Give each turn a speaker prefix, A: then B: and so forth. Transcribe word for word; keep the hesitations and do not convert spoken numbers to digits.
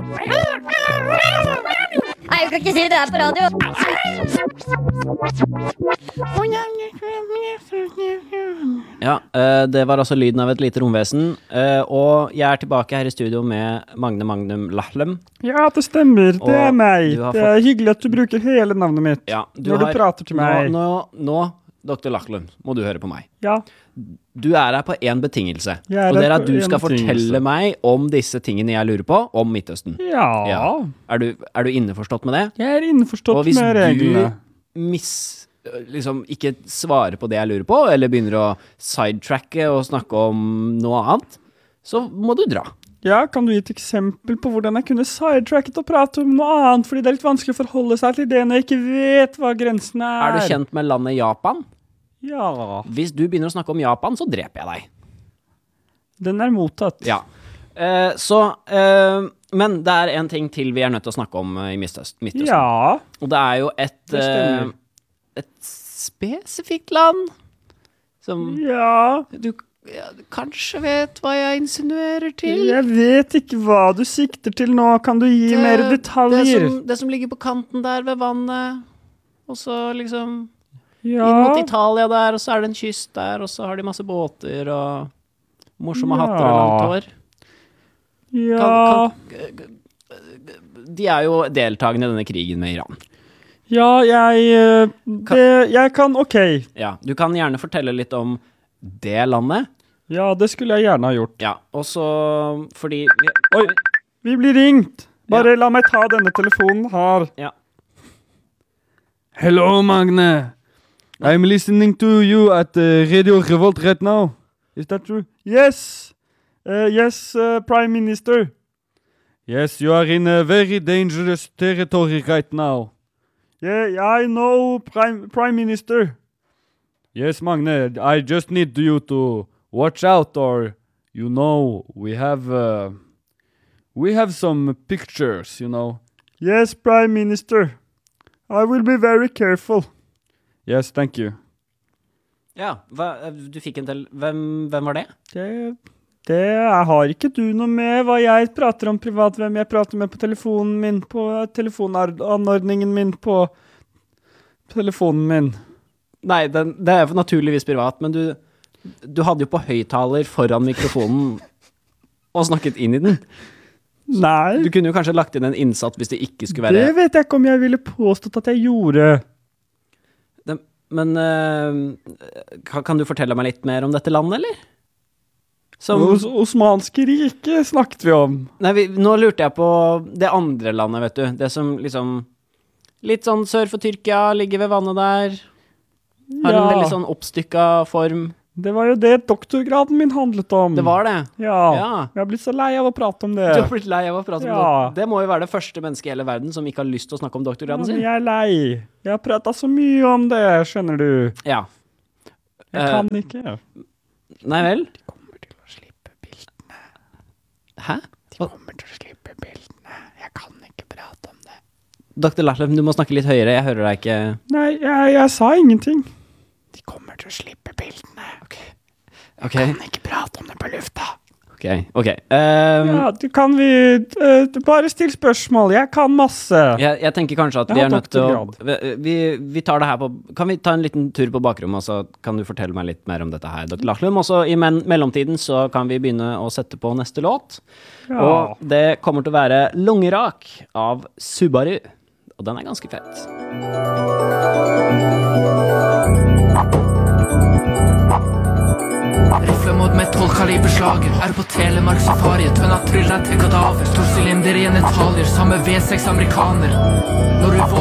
A: Nei, jeg kan ikke si det her på radio.
B: Ja, uh, det var altså lyden av et lite romvesen. Uh, og jeg er tilbake her i studio med Magne Magnum Lahlum.
C: Ja, det stemmer. Det er
B: Og
C: meg.
B: du har
C: Det er hyggelig at du bruker hele navnet mitt.
B: Ja, du
C: Når du
B: har,
C: prater til meg.
B: Nå, nå, nå, doktor Lahlum, må du høre på meg.
C: Ja.
B: Du er her på en betingelse,
C: Jeg er
B: og det er
C: her
B: at
C: på
B: du
C: en
B: skal
C: betingelse.
B: fortelle meg om disse tingene jeg lurer på, om Midtøsten.
C: Ja.
B: Ja. Er, du, er du innforstått med det?
C: Jeg er innforstått
B: Og hvis
C: med reglene.
B: du mis, liksom ikke svarer på det jeg lurer på, eller begynner å sidetracke og snakke om noe annet, så må du dra.
C: Ja, kan du gi et eksempel på hvordan jeg kunne sidetracket og prate om noe annet, fordi det er litt vanskelig å forholde seg til det når jeg ikke vet hva grensene er.
B: Er du kjent med landet Japan?
C: Ja.
B: Hvis du begynner å snakke om Japan, så dreper jeg deg.
C: Den er mottatt.
B: Ja. Eh, så, eh, men det er en ting til vi er nødt til å snakke om eh, i Midtøst, Midtøsten.
C: Ja.
B: Og det er jo et,
C: Det stemmer.
B: eh, et spesifikt land som
C: Ja.
B: du ja, du kanskje vet hva jeg insinuerer til.
C: Jeg vet ikke hva du sikter til nå. Kan du gi
B: Det-
C: mer
B: Det
C: detaljer?
B: som, det som ligger på kanten der ved vannet, og så liksom
C: Ja.
B: inn mot Italia der, og så er det en kyst der, og så har de masse båter og morsomme
C: Ja.
B: hatter og langt hår.
C: Ja.
B: De er jo deltagende i denne krigen med Iran.
C: Ja, jeg eh, det, Jeg kan OK.
B: Ja, du kan gjerne fortelle litt om det landet.
C: Ja, det skulle jeg gjerne ha gjort.
B: Ja, og så fordi vi,
C: Oi, vi blir ringt. Bare la meg ta denne telefonen her.
B: Ja.
C: Hello, Magne. I'm listening to you at uh, Radio Revolt right now. Is that true? Yes. Uh, yes, uh, Prime Minister. Yes, you are in a very dangerous territory right now. Yeah, I know, Prime, Prime Minister. Yes, Magne, I just need you to watch out, or, you know, we have, uh, we have some pictures, you know. Yes, Prime Minister. I will be very careful. Yes, thank you.
B: Ja, hva, du fikk en til. Hvem, hvem var det?
C: Det, det har ikke du noe med hva jeg prater om privat, hvem jeg prater med på telefonen min, på telefonanordningen min, på telefonen min.
B: Nei, den, det er jo naturligvis privat, men du, du hadde jo på høyttaler foran mikrofonen og snakket inn i den.
C: Nei,
B: Du kunne jo kanskje lagt inn en innsatt hvis det ikke skulle være...
C: det vet jeg ikke om jeg ville påstått at jeg gjorde.
B: Det, men øh, kan, kan du fortelle meg litt mer om dette landet, eller? Som,
C: Os Osmanske rike snakket vi om.
B: nei, vi, nå lurte jeg på det andre landet, vet du. Det som liksom... Litt sånn sør for Tyrkia, ligger ved vannet der. Har en veldig sånn oppstykka form.
C: Det var jo det doktorgraden min handlet om.
B: Det var det.
C: Ja,
B: Ja.
C: jeg har blitt så lei av å prate om det.
B: Du har blitt lei av å prate om
C: Ja.
B: det. Det må jo være det første mennesket i hele verden som ikke har lyst til å snakke om
C: Ja,
B: doktorgraden
C: men
B: sin.
C: jeg er lei. Jeg har pratet så mye om det, skjønner du.
B: Ja.
C: Jeg
B: Eh,
C: kan ikke.
B: Nei vel?
C: De kommer til å slippe bildene.
B: Hæ?
C: De kommer til å slippe bildene. Jeg kan ikke prate om det.
B: doktor Lahlum, du må snakke litt høyere. Jeg hører deg ikke.
C: Nei, jeg, jeg sa ingenting. De kommer til å slippe bildene.
B: Ok.
C: Jeg kan ikke prate om det på lufta.
B: Ok, ok. Um,
C: Ja, du kan vi... eh, bare still spørsmål. Jeg kan masse.
B: jeg, jeg tenker kanskje at
C: Jeg
B: vi
C: har
B: er nødt til å...
C: doktorgrad.
B: Vi, vi tar det her på... Kan vi ta en liten tur på bakrommet, og så kan du fortelle meg litt mer om dette her, doktor Lahlum? Og så i men mellomtiden så kan vi begynne å sette på neste låt.
C: Ja.
B: Og det kommer til å være Lungerak av Subaru. Og den er ganske fett.
D: Rifle mot med tolv kaliberslager. Er på Telemark safari. Tønna tryller til kadaver. Stor sylinder i en Italier. Samme V seks amerikaner. Når du